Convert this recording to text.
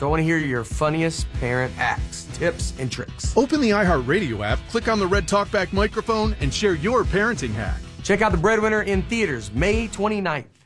So I want to hear your funniest parent acts, tips, and tricks. Open the iHeartRadio app, click on the red talkback microphone, and share your parenting hack. Check out The Breadwinner in theaters May 29th.